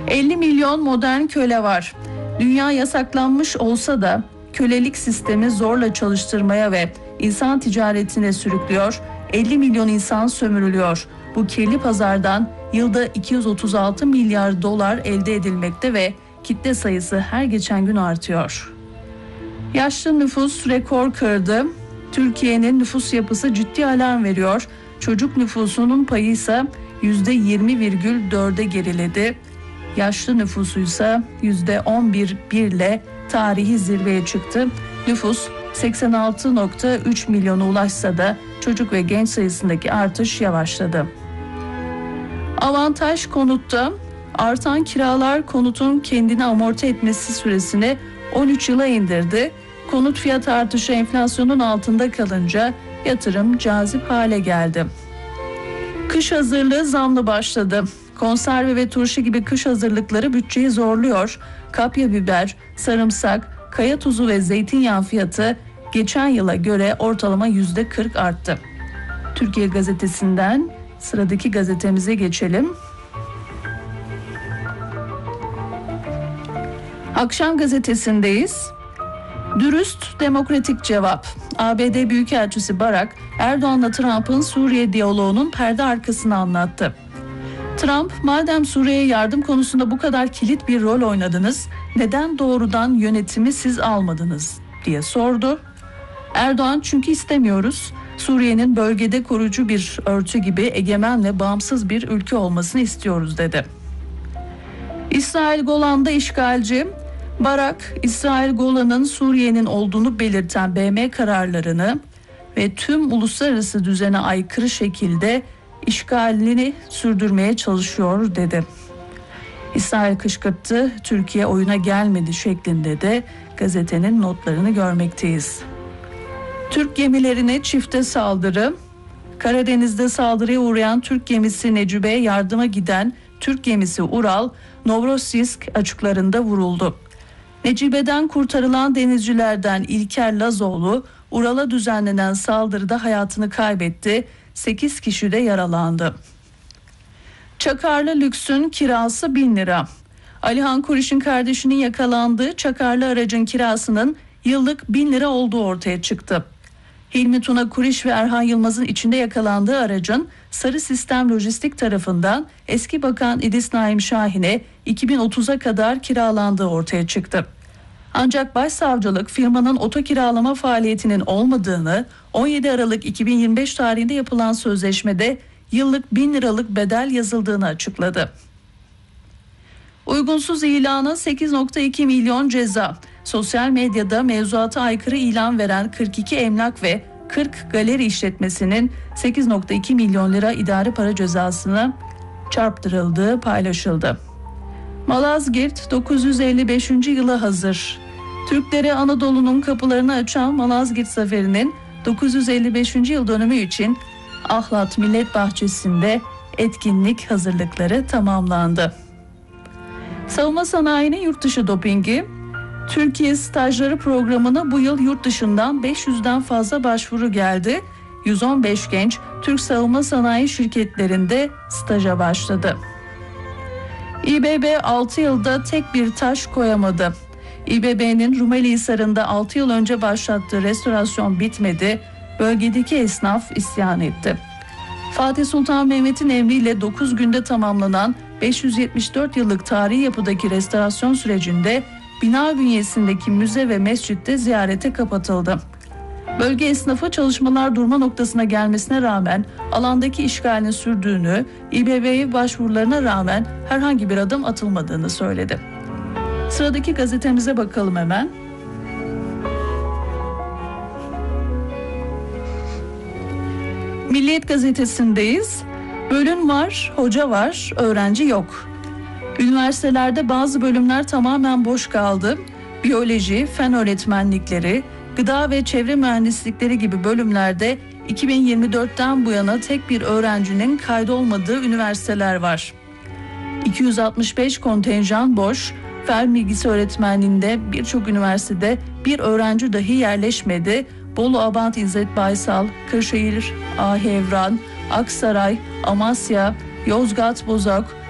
50 milyon modern köle var. Dünya yasaklanmış olsa da kölelik sistemi zorla çalıştırmaya ve insan ticaretine sürüklüyor. 50 milyon insan sömürülüyor. Bu kirli pazardan yılda 236 milyar dolar elde edilmekte ve kitle sayısı her geçen gün artıyor. Yaşlı nüfus rekor kırdı. Türkiye'nin nüfus yapısı ciddi alarm veriyor. Çocuk nüfusunun payı ise %20,4'e geriledi. Yaşlı nüfusu ise %11,1 ile tarihi zirveye çıktı. Nüfus 86,3 milyona ulaşsa da çocuk ve genç sayısındaki artış yavaşladı. Avantaj konutta artan kiralar konutun kendini amorti etmesi süresini 13 yıla indirdi. Konut fiyat artışı enflasyonun altında kalınca yatırım cazip hale geldi. Kış hazırlığı zamlı başladı. Konserve ve turşu gibi kış hazırlıkları bütçeyi zorluyor. Kapya biber, sarımsak, kaya tuzu ve zeytinyağı fiyatı geçen yıla göre ortalama %40 arttı. Türkiye Gazetesi'nden sıradaki gazetemize geçelim. Akşam Gazetesi'ndeyiz. Dürüst demokratik cevap. ABD Büyükelçisi Barak, Erdoğan'la Trump'ın Suriye diyaloğunun perde arkasını anlattı. Trump, madem Suriye'ye yardım konusunda bu kadar kilit bir rol oynadınız, neden doğrudan yönetimi siz almadınız diye sordu. Erdoğan, çünkü istemiyoruz. Suriye'nin bölgede koruyucu bir örtü gibi egemen ve bağımsız bir ülke olmasını istiyoruz dedi. İsrail Golan'da işgalci. Barak, İsrail Golan'ın Suriye'nin olduğunu belirten BM kararlarını ve tüm uluslararası düzene aykırı şekilde işgalini sürdürmeye çalışıyor dedi. İsrail kışkırttı, Türkiye oyuna gelmedi şeklinde de gazetenin notlarını görmekteyiz. Türk gemilerine çifte saldırı. Karadeniz'de saldırıya uğrayan Türk gemisi Necibe'ye yardıma giden Türk gemisi Ural, Novorossiysk açıklarında vuruldu. Necibe'den kurtarılan denizcilerden İlker Lazoğlu, Ural'a düzenlenen saldırıda hayatını kaybetti. 8 kişi de yaralandı. Çakarlı lüksün kirası 1000 lira. Alihan Kuriş'in kardeşinin yakalandığı çakarlı aracın kirasının yıllık 1000 lira olduğu ortaya çıktı. Hilmi Tuna Kuriş ve Erhan Yılmaz'ın içinde yakalandığı aracın Sarı Sistem Lojistik tarafından eski bakan İdris Naim Şahin'e 2030'a kadar kiralandığı ortaya çıktı. Ancak başsavcılık firmanın oto kiralama faaliyetinin olmadığını, 17 Aralık 2025 tarihinde yapılan sözleşmede yıllık 1000 liralık bedel yazıldığını açıkladı. Uygunsuz ilana 8,2 milyon ceza. Sosyal medyada mevzuata aykırı ilan veren 42 emlak ve 40 galeri işletmesinin 8,2 milyon lira idari para cezasına çarptırıldığı paylaşıldı. Malazgirt 955. yıla hazır. Türklere Anadolu'nun kapılarını açan Malazgirt Zaferi'nin 955. yıl dönümü için Ahlat Millet Bahçesi'nde etkinlik hazırlıkları tamamlandı. Savunma sanayinin yurt dışı dopingi. Türkiye stajları programına bu yıl yurt dışından 500'den fazla başvuru geldi. 115 genç Türk savunma sanayi şirketlerinde staja başladı. İBB 6 yılda tek bir taş koyamadı. İBB'nin Rumelihisar'ında 6 yıl önce başlattığı restorasyon bitmedi. Bölgedeki esnaf isyan etti. Fatih Sultan Mehmet'in emriyle 9 günde tamamlanan 574 yıllık tarihi yapıdaki restorasyon sürecinde bina bünyesindeki müze ve mescitte ziyarete kapatıldı. Bölge esnafı çalışmalar durma noktasına gelmesine rağmen alandaki işgalin sürdüğünü, İBB'ye başvurularına rağmen herhangi bir adım atılmadığını söyledi. Sıradaki gazetemize bakalım hemen. Milliyet gazetesindeyiz. Bölüm var, hoca var, öğrenci yok. Üniversitelerde bazı bölümler tamamen boş kaldı. Biyoloji, fen öğretmenlikleri, gıda ve çevre mühendislikleri gibi bölümlerde 2024'ten bu yana tek bir öğrencinin kaydolmadığı üniversiteler var. 265 kontenjan boş, fen bilgisi öğretmenliğinde birçok üniversitede bir öğrenci dahi yerleşmedi. Bolu Abant İzzet Baysal, Kırşehir Ahevran, Aksaray, Amasya, Yozgat Bozok,